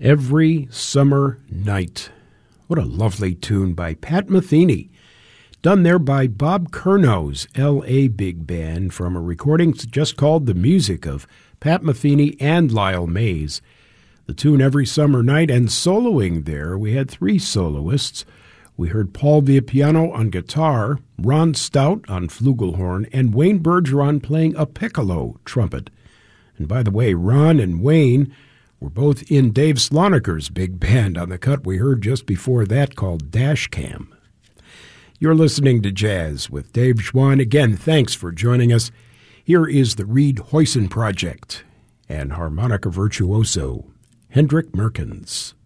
Every Summer Night. What a lovely tune by Pat Metheny. Done there by Bob Curno's L.A. Big Band from a recording just called The Music of Pat Metheny and Lyle Mays. The tune Every Summer Night, and soloing there we had three soloists. We heard Paul Villapiano on guitar, Ron Stout on flugelhorn, and Wayne Bergeron playing a piccolo trumpet. And by the way, Ron and Wayne were both in Dave Sloniker's big band on the cut we heard just before that called Dash Cam. You're listening to Jazz with Dave Schwann. Again, thanks for joining us. Here is the Reed Hoyson Project and harmonica virtuoso Hendrik Merkens.